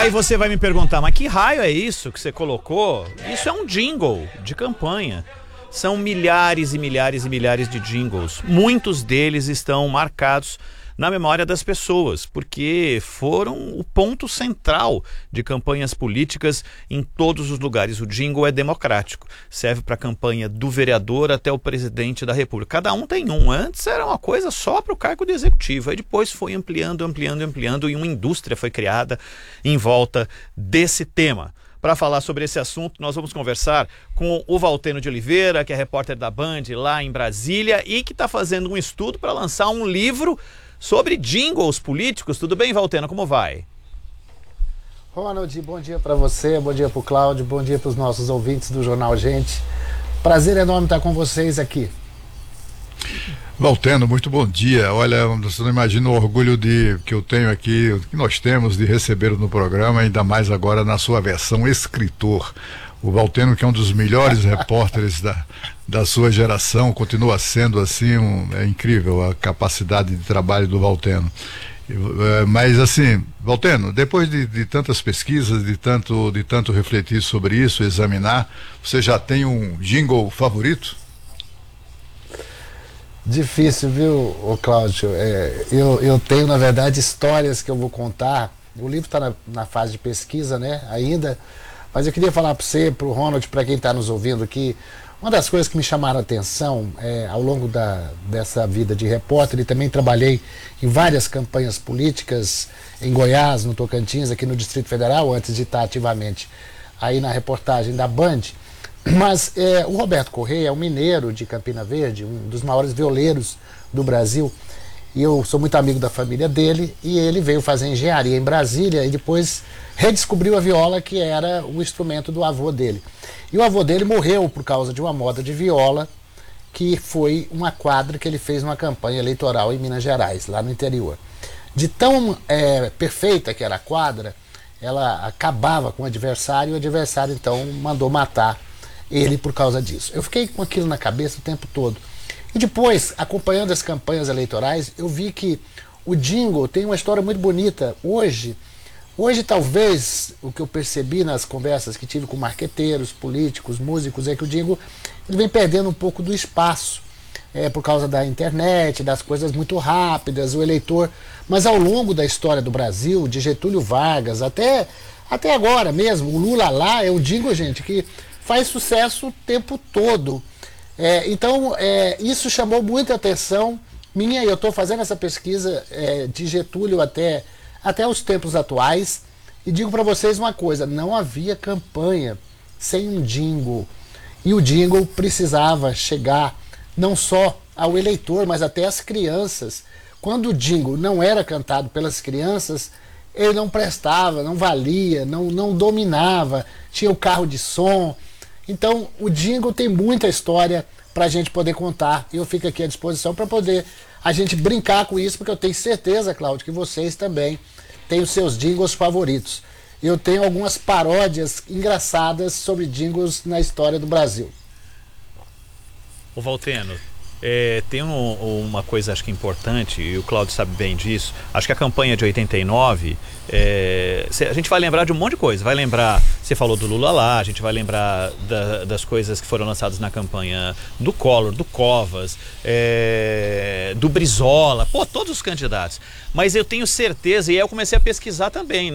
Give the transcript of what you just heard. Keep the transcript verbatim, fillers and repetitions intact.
Aí você vai me perguntar, mas que raio é isso que você colocou? Isso é um jingle de campanha. São milhares e milhares e milhares de jingles. Muitos deles estão marcados na memória das pessoas, porque foram o ponto central de campanhas políticas em todos os lugares. O jingle é democrático, serve para a campanha do vereador até o presidente da República. Cada um tem um. Antes era uma coisa só para o cargo de executivo, aí depois foi ampliando, ampliando, ampliando e uma indústria foi criada em volta desse tema. Para falar sobre esse assunto, nós vamos conversar com o Valteno de Oliveira, que é repórter da Band lá em Brasília e que está fazendo um estudo para lançar um livro sobre jingles políticos. Tudo bem, Valteno? Como vai? Ronald, bom dia para você, bom dia para o Cláudio, bom dia para os nossos ouvintes do Jornal Gente. Prazer enorme estar com vocês aqui. Valteno, muito bom dia. Olha, você não imagina o orgulho de, que eu tenho aqui, que nós temos de recebê-lo no programa, ainda mais agora na sua versão escritor. O Valteno, que é um dos melhores repórteres da, da sua geração, continua sendo assim, um, é incrível a capacidade de trabalho do Valteno. É, mas assim, Valteno, depois de, de tantas pesquisas, de tanto, de tanto refletir sobre isso, examinar, você já tem um jingle favorito? Difícil, viu, ô Cláudio? É, eu, eu tenho, na verdade, histórias que eu vou contar. O livro está na, na fase de pesquisa, né, ainda. Mas eu queria falar para você, para o Ronald, para quem está nos ouvindo aqui, uma das coisas que me chamaram a atenção é, ao longo da, dessa vida de repórter, e também trabalhei em várias campanhas políticas em Goiás, no Tocantins, aqui no Distrito Federal, antes de estar ativamente aí na reportagem da Band. Mas é, o Roberto Correia é um mineiro de Campina Verde, um dos maiores violeiros do Brasil, e eu sou muito amigo da família dele, e ele veio fazer engenharia em Brasília e depois redescobriu a viola, que era o instrumento do avô dele. E o avô dele morreu por causa de uma moda de viola, que foi uma quadra que ele fez numa campanha eleitoral em Minas Gerais, lá no interior. De tão é, perfeita que era a quadra, ela acabava com o adversário, e o adversário então mandou matar ele por causa disso. Eu fiquei com aquilo na cabeça o tempo todo. E depois, acompanhando as campanhas eleitorais, eu vi que o jingle tem uma história muito bonita. Hoje, hoje talvez, o que eu percebi nas conversas que tive com marqueteiros, políticos, músicos, é que o jingle ele vem perdendo um pouco do espaço, é, por causa da internet, das coisas muito rápidas, o eleitor. Mas ao longo da história do Brasil, de Getúlio Vargas, até, até agora mesmo, o Lula lá é o jingle, gente, que faz sucesso o tempo todo. É, então, é, isso chamou muita atenção minha, e eu estou fazendo essa pesquisa é, de Getúlio até, até os tempos atuais, e digo para vocês uma coisa, não havia campanha sem um jingle, e o jingle precisava chegar não só ao eleitor, mas até às crianças. Quando o jingle não era cantado pelas crianças, ele não prestava, não valia, não, não dominava, tinha o carro de som. Então, o jingle tem muita história para a gente poder contar. E eu fico aqui à disposição para poder a gente brincar com isso, porque eu tenho certeza, Cláudio, que vocês também têm os seus jingles favoritos. Eu tenho algumas paródias engraçadas sobre jingles na história do Brasil. Ô Valteno, É, tem um, uma coisa acho que importante, e o Cláudio sabe bem disso. Acho que a campanha de oitenta e nove, é, a gente vai lembrar de um monte de coisa. Vai lembrar, você falou do Lula lá, a gente vai lembrar da, das coisas que foram lançadas na campanha do Collor, do Covas, é, do Brizola, pô, todos os candidatos. Mas eu tenho certeza, e aí eu comecei a pesquisar também,